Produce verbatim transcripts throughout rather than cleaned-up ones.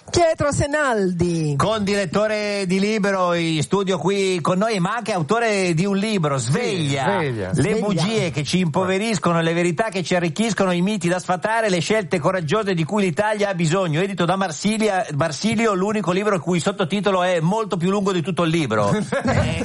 Pietro Senaldi, condirettore di Libero in studio qui con noi, ma anche autore di un libro, Sveglia, sì, sveglia. le Sveglia. bugie che ci impoveriscono, le verità che ci arricchiscono, i miti da sfatare, le scelte coraggiose di cui l'Italia ha bisogno, edito da Marsilia, Marsilio, l'unico libro il cui sottotitolo è molto più lungo di tutto il libro. Beh,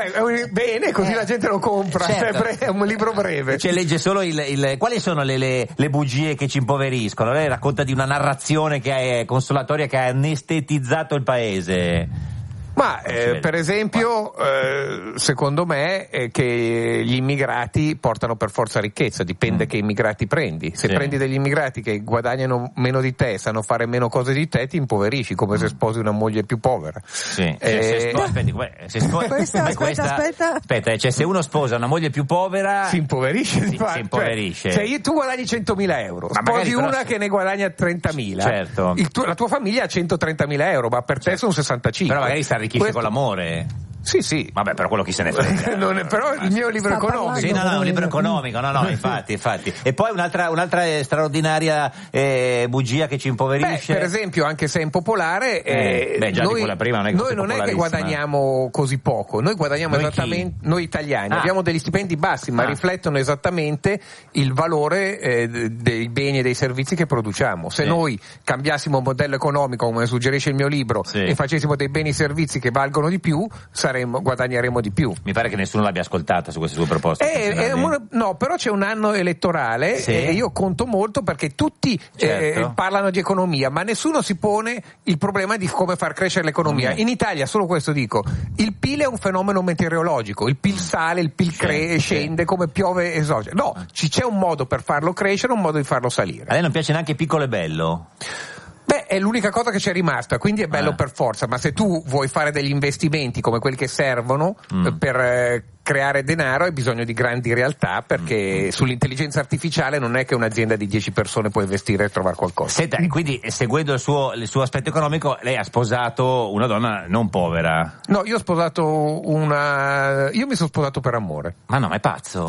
bene, così eh, la gente lo compra, certo. è un libro breve. Cioè legge solo il, il quali sono le, le, le bugie che ci impoveriscono? Lei racconta di una narrazione che è consolatoria, che ha anestetizzato il paese. Ma eh, per esempio, eh, secondo me è che gli immigrati portano per forza ricchezza, dipende mm. che immigrati prendi. Se sì. prendi degli immigrati che guadagnano meno di te, sanno fare meno cose di te, ti impoverisci, come mm. se sposi una moglie più povera. Sì. Eh, cioè, se spo- aspetti, se spo- questa, aspetta, questa, aspetta. aspetta, cioè se uno sposa una moglie più povera si impoverisce, si, si impoverisce. Cioè, cioè tu guadagni centomila euro, ma sposi però... una che ne guadagna trentamila. Certo. Il tuo, la tua famiglia ha centotrentamila euro, ma per te certo. sono sessantacinque. Però magari sta arricchisce Questo... con l'amore. Sì, sì. Vabbè, però quello chi se ne frega. non è, però il mio libro Sta economico. Sì, no, no, un libro economico, no, no, infatti, infatti. E poi un'altra, un'altra straordinaria eh, bugia che ci impoverisce. Beh, per esempio, anche se è impopolare, eh, eh, beh, già noi, di quella prima non è che noi non è che guadagniamo così poco, noi guadagniamo noi esattamente, chi? noi italiani, ah. abbiamo degli stipendi bassi, ma ah. riflettono esattamente il valore eh, dei beni e dei servizi che produciamo. Se sì. noi cambiassimo modello economico, come suggerisce il mio libro, sì. e facessimo dei beni e servizi che valgono di più, saremmo, guadagneremmo di più. Mi pare che nessuno l'abbia ascoltata su queste sue proposte. Eh, eh, no, però c'è un anno elettorale sì. e io conto molto perché tutti certo. eh, parlano di economia, ma nessuno si pone il problema di come far crescere l'economia. Mm. In Italia, solo questo dico, il P I L è un fenomeno meteorologico, il P I L sale, il P I L cre- sì, scende sì. come piove esogeno. No, ci c'è un modo per farlo crescere, un modo di farlo salire. A lei non piace neanche piccolo e bello? Beh, è l'unica cosa che c'è rimasta, quindi è bello ah. per forza, ma se tu vuoi fare degli investimenti come quelli che servono mm. per eh, creare denaro hai bisogno di grandi realtà, perché mm. sull'intelligenza artificiale non è che un'azienda di dieci persone può investire e trovare qualcosa. Senta, e quindi seguendo il suo, il suo aspetto economico, lei ha sposato una donna non povera? No, io ho sposato una... io mi sono sposato per amore. Ma no, ma è pazzo?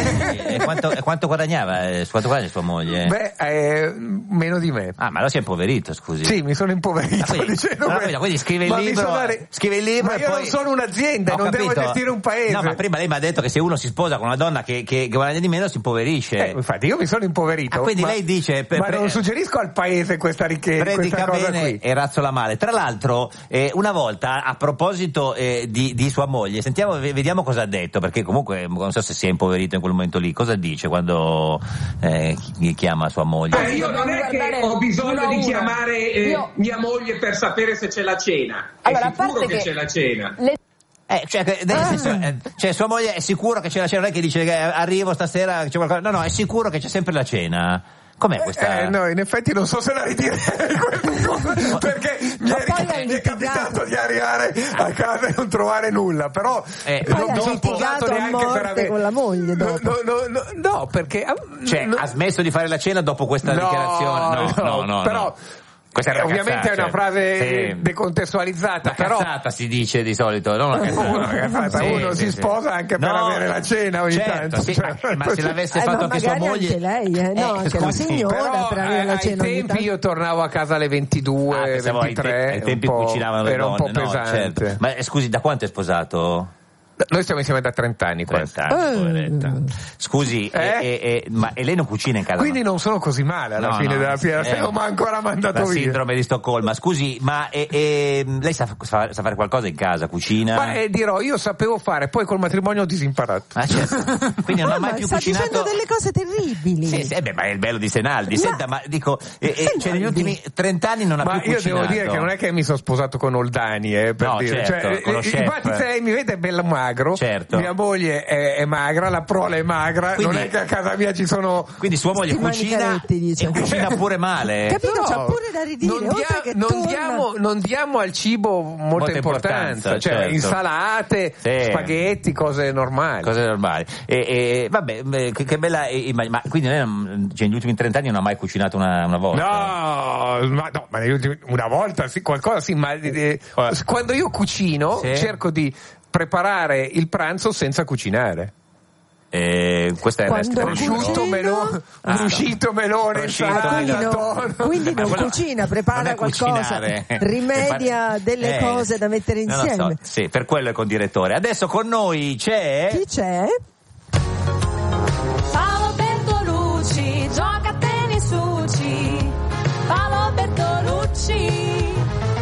e, quanto, e quanto guadagnava? Quanto guadagna sua moglie? Beh, eh, meno di me. Ah, ma allora si è impoverito, scusi. Sì, mi sono impoverito. Ah, quindi, dicendo no, questo. quindi scrive il ma libro, arri... scrive il libro ma e io poi... non sono un'azienda, Ho non capito. devo gestire un paese. No, ma prima lei mi ha detto che se uno si sposa con una donna che, che, che guadagna di meno si impoverisce. Eh, infatti io mi sono impoverito. Ah, quindi ma, lei dice... Per, ma pre... non suggerisco al paese questa ricchezza, predica questa cosa bene qui. E razzola male. Tra l'altro, eh, una volta, a proposito eh, di, di sua moglie, sentiamo, vediamo cosa ha detto, perché comunque non so se si è impoverito in quel momento lì. Cosa dice quando eh, chiama sua moglie? Eh, io non è che ho bisogno di chiamare eh, io... mia moglie per sapere se c'è la cena. Allora, è sicuro a parte che, che c'è la cena. Le... Eh, cioè, nel ah. senso, eh, cioè, sua moglie è sicura che c'è la cena, non è che dice che arrivo stasera, c'è qualcosa. No, no, è sicuro che c'è sempre la cena. Com'è questa? Eh, no, in effetti non so se la ridirei perché mi è, mi è capitato di arrivare a casa e non trovare nulla, però eh, non non ho sposato neanche per avere con la moglie dopo. No, no, no, no, perché cioè no. ha smesso di fare la cena dopo questa no, dichiarazione? No, no, no, no. Però no. Questa eh, ovviamente cazzata, è una frase sì. decontestualizzata, una però cazzata si dice di solito, no? Una cazzata. Una cazzata. Sì, uno sì, si sì. sposa anche per no, avere la cena ogni certo, tanto. Sì, cioè, ma se l'avesse eh, fatto anche sua moglie, anche lei, eh? No, eh, anche scusi, la signora però, per avere eh, la cena. ai tempi io tornavo a casa alle ventidue, ah, pensavo, ventitré, ai, te- ai tempi un po', cucinavano le era donne, un po' pesante. No, certo. Ma eh, scusi, da quanto è sposato? Noi stiamo insieme da trenta anni quasi. trenta anni, poveretta. Scusi, Eh? e, e, e, ma e lei non cucina in casa? Quindi non sono così male alla no, fine no, della fiera, eh, se non mi ha ancora mandato la via. sindrome di Stoccolma. Scusi, ma e, e, lei sa, sa, sa fare qualcosa in casa? Cucina? Ma eh, dirò, io sapevo fare, poi col matrimonio ho disimparato. Ah, certo. Quindi non oh, ha mai ma più sta cucinato. dicendo delle cose terribili. Sì, sì, eh beh, ma è il bello di Senaldi. Ma... Senta, ma dico, eh, eh, cioè negli ultimi trent'anni non ha ma più io cucinato. devo dire che non è che mi sono sposato con Oldani, eh, per no, dire. certo, cioè, con lo eh, chef. Infatti se lei mi vede bello magro, certo. Mia moglie è, è magra, la prole è magra, quindi, non è che a casa mia ci sono. Quindi sua moglie cucina dice. e cucina pure male. Capito? No, c'ha pure da ridire. Non, dia, che non, diamo, non diamo al cibo molta, molta importanza, importanza, cioè certo. insalate, sì. spaghetti, cose normali. Cose normali. E, e vabbè, che, che bella immagine. Ma quindi lei non, cioè, negli ultimi trent'anni non ha mai cucinato una, una volta? No, ma, no, ma negli ultimi, una volta sì, qualcosa sì, ma eh, quando io cucino sì. cerco di preparare il pranzo senza cucinare. Eh, questa è Quando il prosciutto, melone, Ah, prosciutto, melone, prosciutto, Ah, quindi, insalata, no, quindi non quello- cucina, prepara non è qualcosa, cucinare. rimedia delle Eh, cose da mettere non lo insieme. so. Sì, per quello è con direttore. Adesso con noi c'è Chi c'è? Paolo Bertolucci, gioca a tennis Uci. Paolo Bertolucci.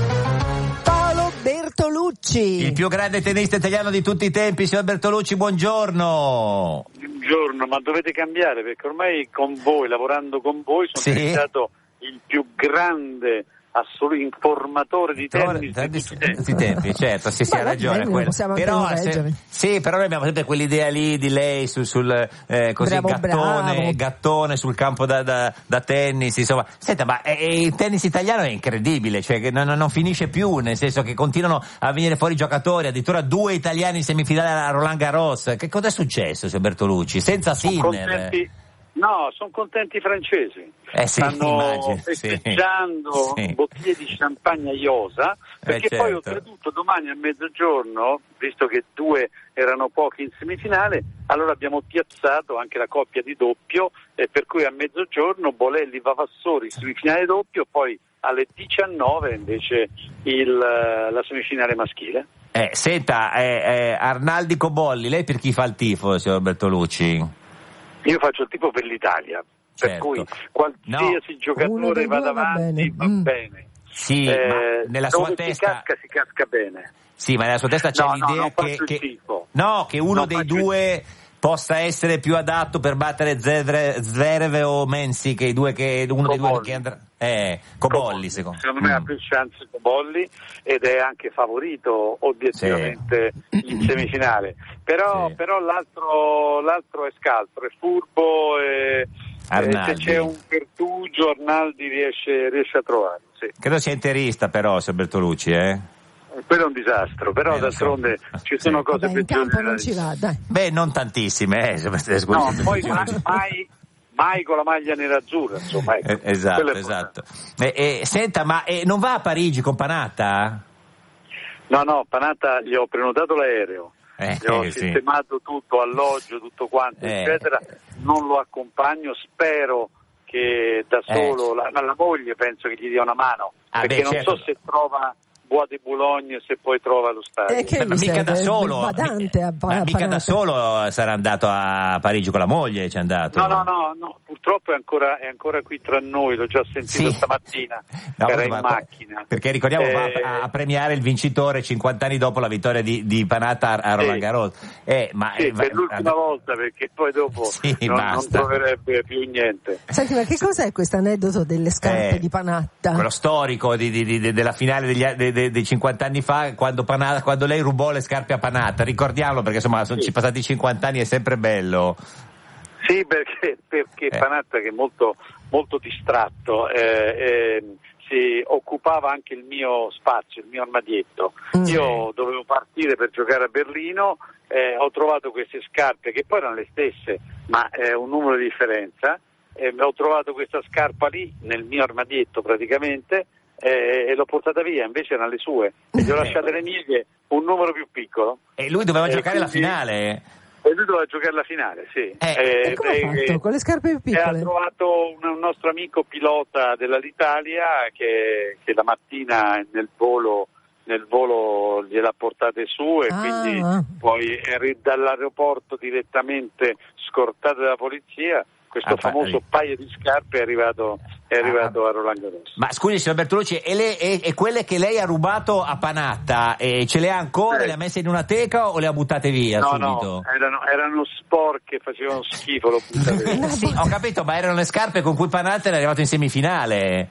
Paolo Bertolucci. il più grande tennista italiano di tutti i tempi, signor Bertolucci, buongiorno. Buongiorno, ma dovete cambiare perché ormai con voi, lavorando con voi, sono Sì. diventato il più grande assoluto informatore di tennis Tra- di di- tutti i tempi. di tempi, certo, sì, sì, Ma ha va ragione. bene, quello. possiamo anche Però, non se- reggere. sì, però noi abbiamo sempre quell'idea lì di lei sul, sul eh, così Bravo, gattone, bravo. gattone sul campo da, da, da tennis, insomma. Senta, ma eh, eh, il tennis italiano è incredibile, cioè che non, non finisce più, nel senso che continuano a venire fuori giocatori, addirittura due italiani in semifinale a Roland Garros. Che cosa è successo, signor Bertolucci? Senza Sono Sinner. contenti, no, sono contenti i francesi. Eh sì, Stanno immagino, sì. festeggiando Sì. bottiglie di champagne a Iosa, perché Eh, poi certo. oltretutto domani a mezzogiorno, visto che due erano pochi in semifinale, allora abbiamo piazzato anche la coppia di doppio, e per cui a mezzogiorno Bolelli Vavassori semifinale doppio, poi alle diciannove invece il, la semifinale maschile. Eh, senta, eh, eh, Arnaldi Cobolli, lei per chi fa il tifo, signor Bertolucci? Io faccio il tipo per l'Italia, per Certo. cui qualsiasi Uno giocatore dei va due va davanti bene. va Mm. bene. Sì, Eh, ma nella dove sua si testa casca si casca bene. Sì, ma nella sua testa c'è No, no, l'idea non che, faccio il che tifo. no, che uno Non dei faccio il due possa essere più adatto per battere Zevre- Zverev o Mensi, che i due che uno dei due Cobolli. che andrà eh Cobolli, secondo, Secondo me ha Mm. più chance Cobolli ed è anche favorito obiettivamente in semifinale. Però, Sì. però l'altro, l'altro è scaltro, è furbo e, e Arnaldi. se c'è un pertugio Arnaldi riesce, riesce a trovarlo. Sì. Credo sia interista però, signor Bertolucci, eh? Quello è un disastro, però Eh, lo so. d'altronde ci sono Sì. cose Vabbè, in peggiori. campo della non ci vita. va, dai. Beh, non tantissime, eh, scusi, No, signor poi Bertolucci. mai, mai, mai con la maglia nerazzurra, insomma. Ecco. Eh, esatto, Quello è esatto. Eh, eh, senta, ma eh, non va a Parigi con Panatta? No, no, Panatta gli ho prenotato l'aereo, Eh, gli ho sì. sistemato tutto, alloggio, tutto quanto, Eh. eccetera. Non lo accompagno, spero che da solo, la, la moglie penso che gli dia una mano, Ah, perché beh, non certo. so se trova Bois de Boulogne, se poi trova lo stadio. Eh, che Beh, ma mi mica serve? da solo, Badante a, ma a mica da Panatta. solo sarà andato a Parigi con la moglie, c'è andato. No, no, no, no, purtroppo è ancora, è ancora qui tra noi, l'ho già sentito Sì. stamattina, No, era ma- in macchina. Perché ricordiamo Eh, va a, a premiare il vincitore cinquanta anni dopo la vittoria di, di Panatta a, a Roland Sì. Garros. Eh, ma, Sì, eh, per va- l'ultima volta, perché poi dopo Sì, non, non basta. troverebbe più niente. Senti, ma che cos'è questo aneddoto delle scarpe Eh, di Panatta? Quello storico di, di- di- della finale degli, a- de- de- dei cinquanta anni fa, quando, Panatta, quando lei rubò le scarpe a Panatta. Ricordiamolo perché insomma sono Sì. passati cinquanta anni, è sempre bello. Sì, perché, perché Eh. Panatta, che è molto, molto distratto, eh, eh, si occupava anche il mio spazio, il mio armadietto. Mm. Io dovevo partire per giocare a Berlino, eh, ho trovato queste scarpe che poi erano le stesse, ma eh, un numero di differenza. Eh, ho trovato questa scarpa lì nel mio armadietto praticamente eh, e l'ho portata via, invece erano le sue. E gli ho lasciate le mie, che un numero più piccolo. E lui doveva Eh, giocare la quindi- finale. E lui doveva giocare la finale, sì. Eh, E come ha fatto? Con le scarpe più e ha piccole? trovato un, un nostro amico pilota dell'Alitalia che, che la mattina nel volo, nel volo gliel'ha portate su e Ah. quindi poi è ri- dall'aeroporto direttamente scortato dalla polizia. Questo Ah, fa- famoso paio di scarpe è arrivato, è arrivato Ah. a Roland Garros. Ma scusi, signor Bertolucci, e, le- e- e quelle che lei ha rubato a Panatta, eh, ce le ha ancora? Sì. Le ha messe in una teca o le ha buttate via No, subito? no, erano, erano sporche, facevano schifo, l'ho buttate via. Sì, ho capito, ma erano le scarpe con cui Panatta era arrivato in semifinale.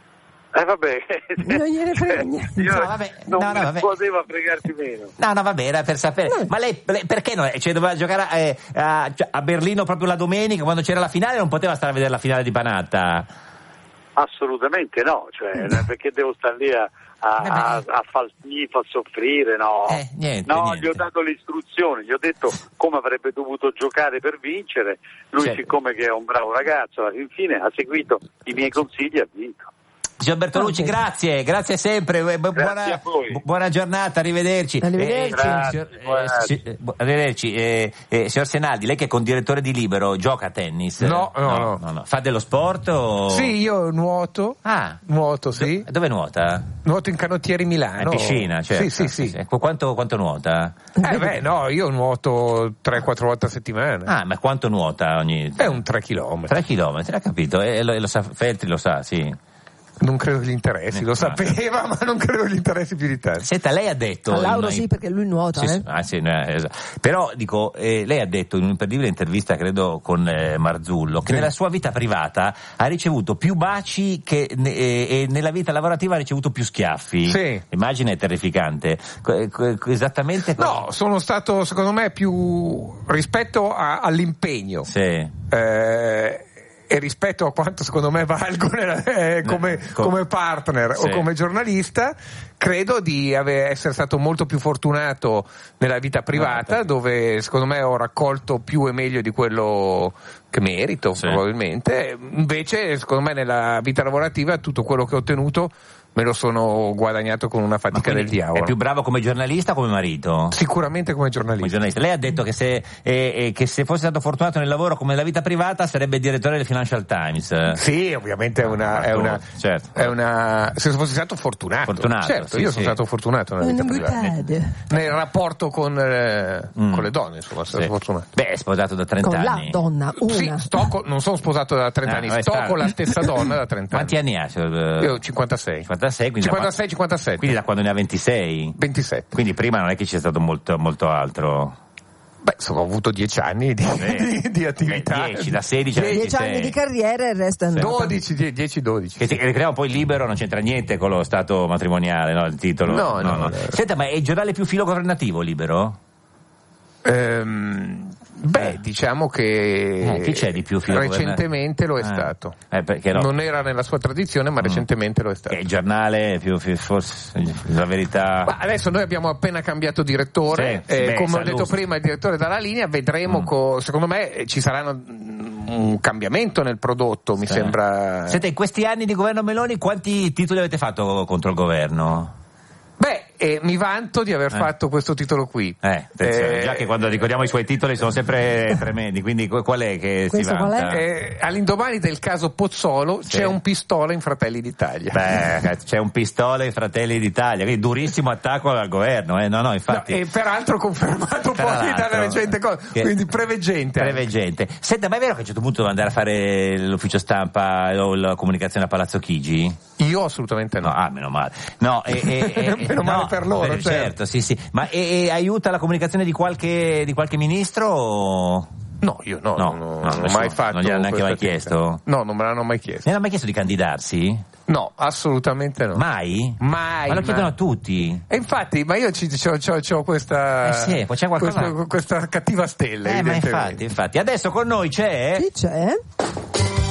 Eh vabbè, Non gliene frega niente. Io No, vabbè, non no, no, mi vabbè. poteva fregarti meno. No, no, vabbè, era per sapere. No. Ma lei, lei perché no? Cioè, doveva giocare eh, a, cioè, a Berlino proprio la domenica, quando c'era la finale, non poteva stare a vedere la finale di Panatta? Assolutamente no, cioè, perché devo stare lì a, a, a, a far il tifo, a soffrire, no. Eh, niente, no, niente. gli ho dato le istruzioni, gli ho detto come avrebbe dovuto giocare per vincere. Lui, Certo. siccome che è un bravo ragazzo, alla fin fine ha seguito i miei consigli e ha vinto. Signor Bertolucci, Okay. grazie, grazie sempre, bu- Grazie buona, a voi. bu- buona giornata, arrivederci. Arrivederci. Eh, signor, eh, Grazie, si- eh, bu- arrivederci. Eh, eh, signor Senaldi, lei che è condirettore di Libero, gioca a tennis? No, no, no. Fa dello sport o... Sì, io nuoto. Ah, Nuoto, sì. do- dove nuota? Nuoto in Canottieri Milano. In piscina, certo. Sì, sì, sì. Quanto, quanto nuota? Eh beh, no, io nuoto tre quattro volte a settimana. Ah, ma quanto nuota ogni... È un tre chilometri. tre chilometri, ha capito? E lo, e lo sa, Feltri lo sa, sì. Non credo che gli interessi, lo sapeva, ma non credo che gli interessi più di tanto. Senta, lei ha detto... A Lauro in- sì, perché lui nuota, Sì, eh. sì, ah, sì, no, esatto. Però dico, eh, lei ha detto in un'imperdibile intervista, credo con eh, Marzullo, che Sì. nella sua vita privata ha ricevuto più baci che ne- e, e nella vita lavorativa ha ricevuto più schiaffi. Sì. Immagine terrificante. Que- que- esattamente co- No, sono stato, secondo me, più rispetto a- all'impegno. Sì. Eh, e rispetto a quanto secondo me valgo nella- eh, come, Eh, co- come partner sì. o come giornalista, credo di ave- essere stato molto più fortunato nella vita privata, Ah, dove secondo me ho raccolto più e meglio di quello che merito, Sì. probabilmente. Invece, secondo me, nella vita lavorativa tutto quello che ho ottenuto me lo sono guadagnato con una Ma fatica del quindi diavolo. è più bravo come giornalista o come marito? Sicuramente come giornalista. Come giornalista. Lei ha detto che se, eh, eh, che se fosse stato fortunato nel lavoro come nella vita privata sarebbe direttore del Financial Times. Sì, ovviamente è una, è una, Certo. è una, se fossi stato fortunato. Fortunato, certo, sì, io sì. sono stato fortunato nella vita Una privata. buttata. Nel rapporto con, eh, Mm. con le donne, insomma, sono Sì. stato fortunato. Beh, è sposato da trenta Con la anni. donna, una. Sì, sto con- non sono sposato da trenta Ah, anni, vai, sto sta- con la stessa donna da trenta Quanti anni. anni ha? signor- Io ho cinquantasei. cinquantasei, quindi, cinquantasei, da, cinquantasette. quindi da quando ne ha ventisei. ventisette. Quindi prima non è che c'è stato molto, molto altro. Beh, insomma, ho avuto dieci anni di, Eh, di, di attività. beh, dieci, da sedici a Dieci ventisei. anni di carriera e il resto è andato. dodici, die- dieci, dodici. Che si creiamo poi libero, non c'entra niente con lo stato matrimoniale, no? Il titolo. No, no, no. Senta, ma è il giornale più filogovernativo Libero? Ehm, beh, diciamo che Eh, chi c'è di più filogovernativo? recentemente lo è Eh. stato. Eh, perché no? Non era nella sua tradizione, ma recentemente lo è stato. È il giornale più, più- forse la verità. Ma adesso noi abbiamo appena cambiato direttore, Sì, sì, eh, beh, come ho Sallusti. detto prima il direttore dalla linea, vedremo, Mm. co- secondo me eh, ci saranno mm, un cambiamento nel prodotto, mi Sì. sembra. Senta, in questi anni di governo Meloni quanti titoli avete fatto contro il governo? Beh, eh, mi vanto di aver Eh. fatto questo titolo qui. Eh, attenzione, Eh, già che quando ricordiamo i suoi titoli sono sempre tremendi, quindi qu- qual è che Questo si qual è? vanta? Eh, all'indomani del caso Pozzolo Sì. c'è un pistola in Fratelli d'Italia. Beh, c'è un pistole ai Fratelli d'Italia, quindi durissimo attacco al governo, eh? No, no, No, infatti. e peraltro confermato Tra poi l'altro, dalle recente cosa, che- quindi preveggente. anche. Preveggente. Senta, ma è vero che a un certo punto dove andare a fare l'ufficio stampa o la comunicazione a Palazzo Chigi? Io assolutamente no. No, ah, meno male. No, e, e, e- Meno male no, per loro, beh, certo. certo, sì, sì. Ma e, e aiuta la comunicazione di qualche, di qualche ministro? O... No, io no, No, non, no, non ho nessuno. mai fatto. Non gliel'hanno neanche questa mai attività. chiesto? No, non me l'hanno mai chiesto. Ne hanno mai chiesto di candidarsi? No, assolutamente no. Mai? Mai. Ma lo chiedono mai. a tutti. E infatti, ma io ci, c'ho, c'ho, c'ho questa, Eh sì, poi c'è qualcosa- questa, questa cattiva stella. Eh, ma evidentemente. infatti, infatti. Adesso con noi c'è... Chi c'è?